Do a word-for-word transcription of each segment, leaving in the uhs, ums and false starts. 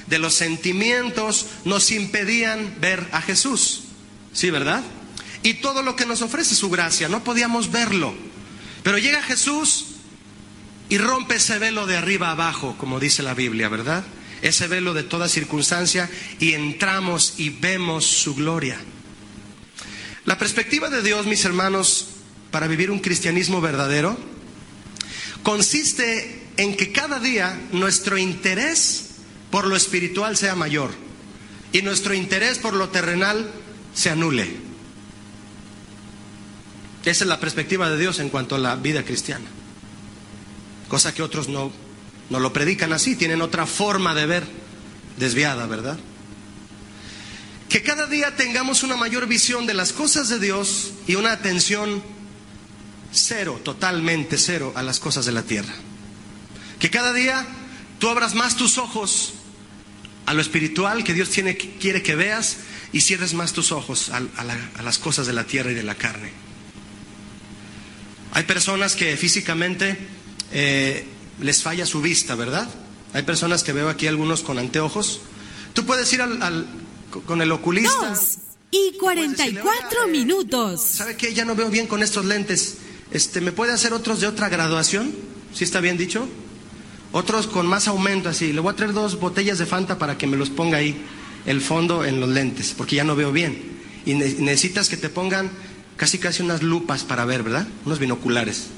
de los sentimientos nos impedían ver a Jesús. ¿Sí, verdad? Y todo lo que nos ofrece su gracia, no podíamos verlo. Pero llega Jesús y rompe ese velo de arriba abajo, como dice la Biblia, ¿verdad? Ese velo de toda circunstancia, y entramos y vemos su gloria. La perspectiva de Dios, mis hermanos, para vivir un cristianismo verdadero, consiste en que cada día nuestro interés por lo espiritual sea mayor y nuestro interés por lo terrenal se anule. Esa es la perspectiva de Dios en cuanto a la vida cristiana. Cosa que otros no, no lo predican así, tienen otra forma de ver desviada, ¿verdad? Que cada día tengamos una mayor visión de las cosas de Dios y una atención cero, totalmente cero a las cosas de la tierra. Que cada día tú abras más tus ojos a lo espiritual que Dios tiene, quiere que veas, y cierres más tus ojos a, a, la, a las cosas de la tierra y de la carne. Hay personas que físicamente eh, les falla su vista, ¿verdad? Hay personas que veo aquí, algunos con anteojos. Tú puedes ir al, al, con el oculista. Dos y cuarenta y cuatro minutos. ¿Sabe qué? Ya no veo bien con estos lentes. Este, ¿me puede hacer otros de otra graduación? ¿Sí está bien dicho? Otros con más aumento, así. Le voy a traer dos botellas de Fanta para que me los ponga ahí, el fondo en los lentes, porque ya no veo bien. Y ne- necesitas que te pongan casi casi unas lupas para ver, ¿verdad? Unos binoculares.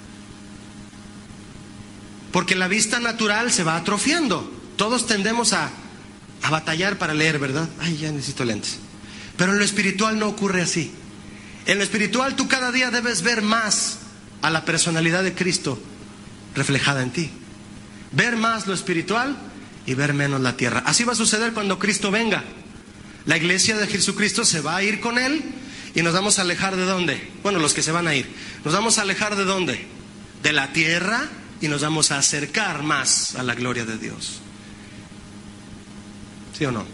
Porque la vista natural se va atrofiando. Todos tendemos a, a batallar para leer, ¿verdad? Ay, ya necesito lentes. Pero en lo espiritual no ocurre así. En lo espiritual tú cada día debes ver más a la personalidad de Cristo reflejada en ti. Ver más lo espiritual y ver menos la tierra. Así va a suceder cuando Cristo venga. La iglesia de Jesucristo se va a ir con Él y nos vamos a alejar ¿de dónde? Bueno, los que se van a ir. Nos vamos a alejar ¿de dónde? De la tierra, y nos vamos a acercar más a la gloria de Dios. ¿Sí o no?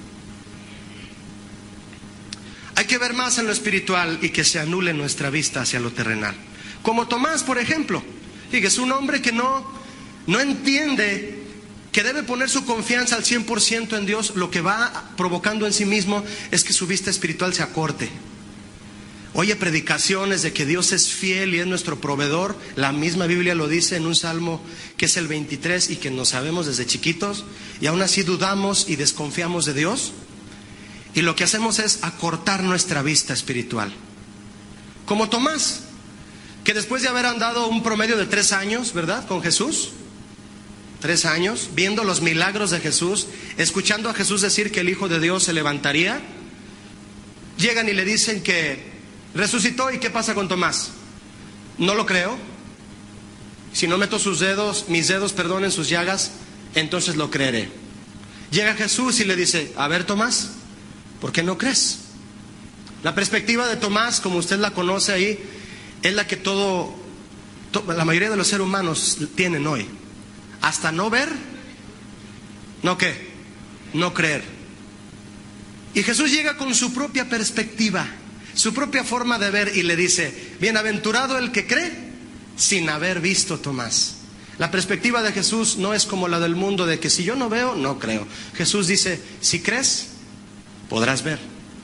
Hay que ver más en lo espiritual y que se anule nuestra vista hacia lo terrenal. Como Tomás, por ejemplo. Fíjese, un hombre que no, no entiende que debe poner su confianza al cien por ciento en Dios, lo que va provocando en sí mismo es que su vista espiritual se acorte. Oye predicaciones de que Dios es fiel y es nuestro proveedor. La misma Biblia lo dice en un salmo que es el veintitrés y que no sabemos desde chiquitos, y aún así dudamos y desconfiamos de Dios. Y lo que hacemos es acortar nuestra vista espiritual. Como Tomás, que después de haber andado un promedio de tres años, ¿verdad?, con Jesús, tres años, viendo los milagros de Jesús, escuchando a Jesús decir que el Hijo de Dios se levantaría, llegan y le dicen que resucitó. ¿Y qué pasa con Tomás? No lo creo. Si no meto sus dedos, mis dedos, perdón, en sus llagas, entonces lo creeré. Llega Jesús y le dice: a ver, Tomás, ¿por qué no crees? La perspectiva de Tomás, como usted la conoce ahí, es la que todo, to, la mayoría de los seres humanos tienen hoy. Hasta no ver, ¿no qué? No creer. Y Jesús llega con su propia perspectiva, su propia forma de ver, y le dice: bienaventurado el que cree sin haber visto, Tomás. La perspectiva de Jesús no es como la del mundo, de que si yo no veo, no creo. Jesús dice: si crees, podrás ver.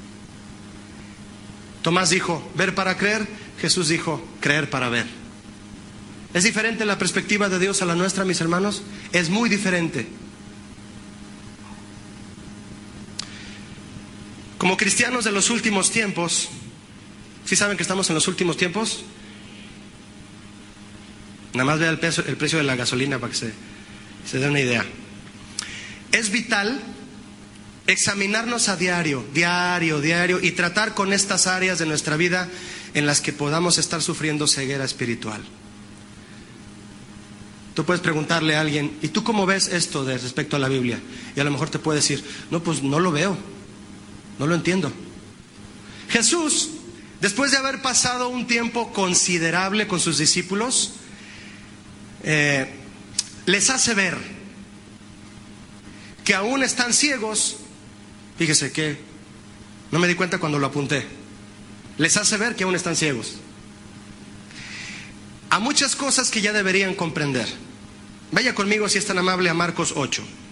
Tomás dijo: ver para creer. Jesús dijo: creer para ver. ¿Es diferente la perspectiva de Dios a la nuestra, mis hermanos? Es muy diferente. Como cristianos de los últimos tiempos, ¿sí saben que estamos en los últimos tiempos? Nada más vea el, peso, el precio de la gasolina para que se, se dé una idea. Es vital examinarnos a diario, diario, diario, y tratar con estas áreas de nuestra vida en las que podamos estar sufriendo ceguera espiritual. Tú puedes preguntarle a alguien: ¿y tú cómo ves esto de respecto a la Biblia? Y a lo mejor te puede decir: no, pues no lo veo, no lo entiendo. Jesús, después de haber pasado un tiempo considerable con sus discípulos, eh, les hace ver que aún están ciegos. Fíjese que no me di cuenta cuando lo apunté. Les hace ver que aún están ciegos a muchas cosas que ya deberían comprender. Vaya conmigo, si es tan amable, a Marcos ocho.